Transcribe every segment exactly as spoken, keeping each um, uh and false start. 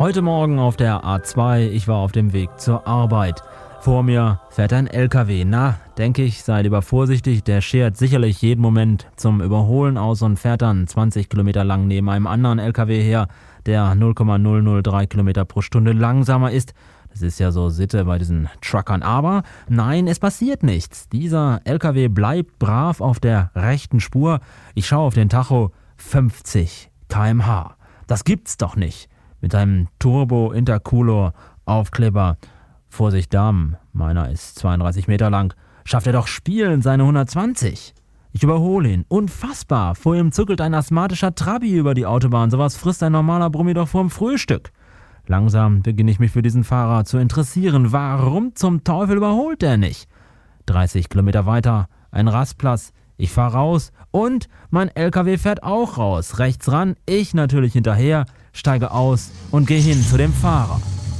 Heute Morgen auf der A zwei, ich war auf dem Weg zur Arbeit. Vor mir fährt ein L K W. Na, denke ich, sei lieber vorsichtig, der schert sicherlich jeden Moment zum Überholen aus und fährt dann zwanzig Kilometer lang neben einem anderen L K W her, der null Komma null null drei Kilometer pro Stunde langsamer ist. Das ist ja so Sitte bei diesen Truckern. Aber nein, es passiert nichts. Dieser L K W bleibt brav auf der rechten Spur. Ich schaue auf den Tacho, fünfzig Kilometer pro Stunde. Das gibt's doch nicht. Mit einem Turbo-Intercooler-Aufkleber. Vorsicht Damen, meiner ist zweiunddreißig Meter lang. Schafft er doch spielend seine hundertzwanzig. Ich überhole ihn. Unfassbar. Vor ihm zuckelt ein asthmatischer Trabi über die Autobahn. Sowas frisst ein normaler Brummi doch vorm Frühstück. Langsam beginne ich mich für diesen Fahrer zu interessieren. Warum zum Teufel überholt er nicht? dreißig Kilometer weiter, ein Rastplatz. Ich fahre raus und mein L K W fährt auch raus. Rechts ran, ich natürlich hinterher, steige aus und gehe hin zu dem Fahrer.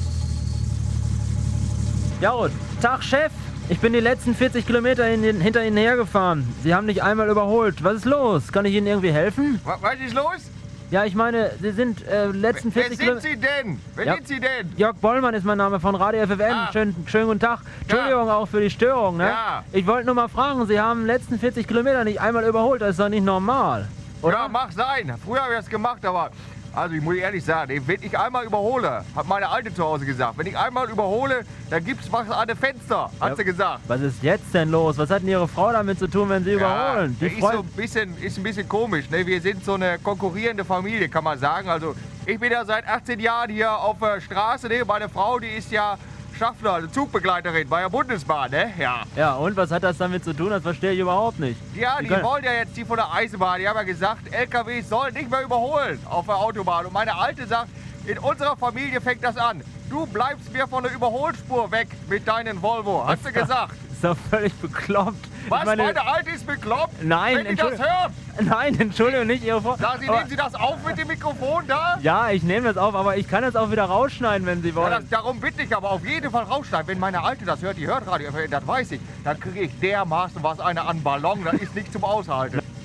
Ja, Tag Chef, ich bin die letzten vierzig Kilometer in den, hinter Ihnen hergefahren. Sie haben nicht einmal überholt. Was ist los? Kann ich Ihnen irgendwie helfen? Was, was ist los? Ja, ich meine, Sie sind äh, letzten vierzig Kilometer... Wer sind Sie denn? Wer ja. sind Sie denn? Jörg Bollmann ist mein Name von Radio F F N. Ah. Schönen, schönen guten Tag. Entschuldigung Ja. auch für die Störung, ne? Ja. Ich wollte nur mal fragen, Sie haben letzten vierzig Kilometer nicht einmal überholt. Das ist doch nicht normal, oder? Ja, mag sein. Früher habe ich das gemacht, aber... Also ich muss ehrlich sagen, wenn ich einmal überhole, hat meine Alte zu Hause gesagt, wenn ich einmal überhole, dann gibt's was an den Fenster, hat Ja. sie gesagt. Was ist jetzt denn los? Was hat denn Ihre Frau damit zu tun, wenn Sie überholen? Die ist, Freu- so ein bisschen, ist ein bisschen komisch. Ne? Wir sind so eine konkurrierende Familie, kann man sagen. Also ich bin ja seit achtzehn Jahren hier auf der Straße. Ne? Meine Frau, die ist ja Schaffner, eine Zugbegleiterin bei der Bundesbahn. Ne? Ja. Ja, und was hat das damit zu tun? Das verstehe ich überhaupt nicht. Ja, Sie die können- wollen ja jetzt die von der Eisenbahn. Die haben ja gesagt, L K Ws sollen nicht mehr überholen auf der Autobahn. Und meine Alte sagt, in unserer Familie fängt das an. Du bleibst mir von der Überholspur weg mit deinen Volvo, hast du gesagt. Ist doch völlig bekloppt. Was, Ich meine- meine Alte ist bekloppt? Nein, Wenn die das Entschuldigung. hört, Nein, Entschuldigung, nicht Ihre Frau. sagen Sie, Aber- nehmen Sie das auf mit dem Mikrofon da? Ja, ich nehme das auf, aber ich kann das auch wieder rausschneiden, wenn Sie Ja, wollen. das, darum bitte ich aber auf jeden Fall rausschneiden. Wenn meine Alte das hört, die hört Radio, das weiß ich, dann kriege ich dermaßen was eine an Ballon, das ist nicht zum Aushalten.